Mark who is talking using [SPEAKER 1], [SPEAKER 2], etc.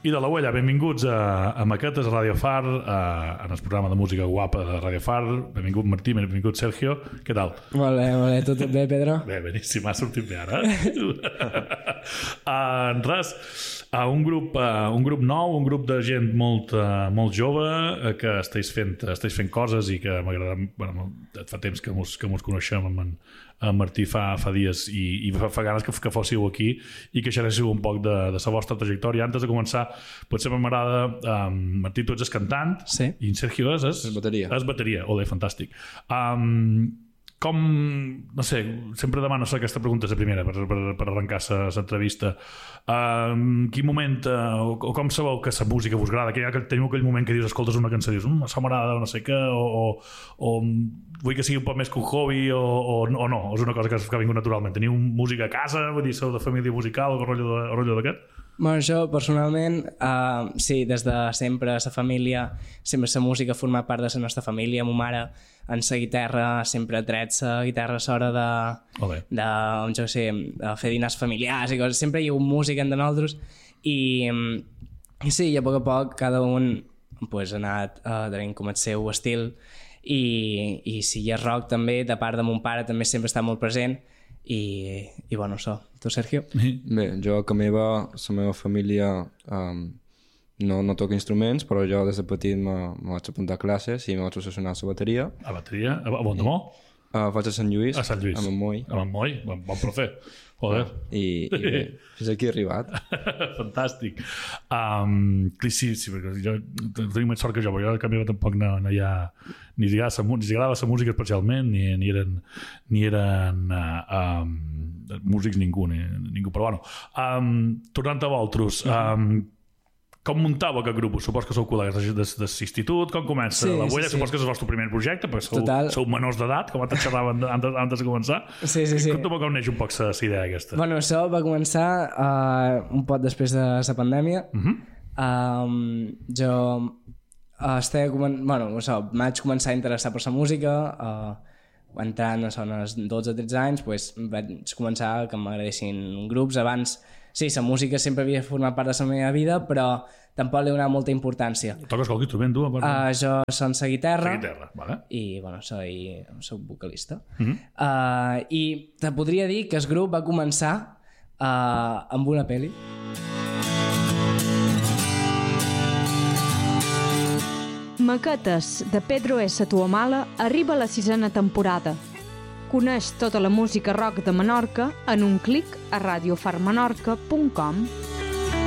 [SPEAKER 1] I de la Huella, benvinguts a Maquetes, a Radio Far, en el programa de música guapa de Radio Far. Benvingut Martí, benvingut Sergio. Què tal?
[SPEAKER 2] Molt bé. Tot bé, Pedro?
[SPEAKER 1] Bé, beníssim, ha sortit bé ara. Res, un grup nou, un grup de gent molt jove que estàs fent coses i que m'agrada... Bueno, fa temps que mos coneixem amb en Martí fa dies i fa ganes que fóssiu aquí i que xerréssiu un poc de la vostra trajectòria. Antes de començar, potser m'agrada... Martí, tu ets el cantant,
[SPEAKER 2] sí.
[SPEAKER 1] I en Sergio és
[SPEAKER 3] bateria.
[SPEAKER 1] És bateria, olé, fantàstic. Com, no sé, sempre demano aquesta pregunta, és la primera, per arrencar l'entrevista. En quin moment, o com sabeu que la música vos agrada? Que teniu aquell moment que dius, escoltes una cançó i dius, això m'agrada, o no sé què, o vull que sigui un poc més que un hobby, o no, és una cosa que ha vingut naturalment. Teniu música a casa, vull dir, sou de família musical, o rotllo d'aquest?
[SPEAKER 2] Bueno, jo, personalment, sí, des de sempre, la família, sempre la música ha format part de la nostra família. Ma mare, en la guitarra, sempre ha tret la guitarra a l'hora de fer dinars familiars i coses. Sempre hi ha hagut música entre nosaltres i sí, i a poc cada un pues, ha anat tenint com el seu estil i si hi ha rock també, de part de mon pare també sempre està molt present i bueno, això. Tu, Sergio?
[SPEAKER 3] Bé, jo que la meva família no toca instruments, però jo des de petit me vaig apuntar a classes i me vaig obsessionar a la bateria.
[SPEAKER 1] A bateria? A Bondomó?
[SPEAKER 3] Vaig a Sant Lluís.
[SPEAKER 1] A Sant Lluís.
[SPEAKER 3] A Montmoi.
[SPEAKER 1] A Montmoi? Bon profe. Joder.
[SPEAKER 3] I bé, fins aquí he arribat.
[SPEAKER 1] Fantàstic. Sí, perquè jo tinc més sort que jo, perquè jo a canvi tampoc no hi ha ni li agradava la música especialment ni eren músics ningú, però bueno, tornant a vosaltres, com muntava aquest grup? Supos que sou col·legues de l'institut, com comença? La Huella, supos que és el vostre primer projecte, perquè sou menors d'edat, com antes xerraven antes de començar.
[SPEAKER 2] Sí.
[SPEAKER 1] Conta'm com neix un poc la idea aquesta.
[SPEAKER 2] Bueno, això va començar un poc després de la pandèmia. Jo vaig començar a interessar per la música, entrant als 12-13 anys, vaig començar que m'agradessin grups. Abans, sí, la música sempre havia format part de la meva vida, però tampoc li he donat molta importància.
[SPEAKER 1] Toques qualque instrument, tu?
[SPEAKER 2] Jo soc la guitarra.
[SPEAKER 1] Vale.
[SPEAKER 2] I, bueno, soc vocalista. I te podria dir que el grup va començar amb una pel·li.
[SPEAKER 4] Maquetes, de Pedro S. Tuamala, arriba a la 6ª temporada. Coneix tota la música rock de Menorca en un clic a radiofarmenorca.com.